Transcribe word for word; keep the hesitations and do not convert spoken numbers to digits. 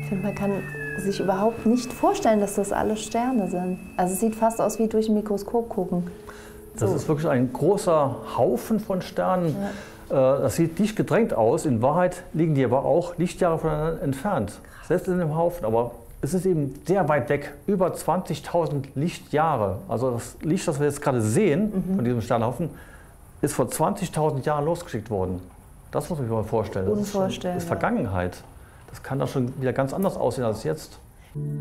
Ich finde, man kann sich überhaupt nicht vorstellen, dass das alles Sterne sind. Also es sieht fast aus wie durch ein Mikroskop gucken. Das So. ist wirklich ein großer Haufen von Sternen. Ja. Das sieht dicht gedrängt aus. In Wahrheit liegen die aber auch Lichtjahre voneinander entfernt. Selbst in dem Haufen. Aber es ist eben sehr weit weg, über zwanzigtausend Lichtjahre. Also das Licht, das wir jetzt gerade sehen mhm. von diesem Sternhaufen, ist vor zwanzigtausend Jahren losgeschickt worden. Das muss man sich mal vorstellen. Unvorstellbar. Das ist, schon, ist Vergangenheit. Das kann doch schon wieder ganz anders aussehen als jetzt.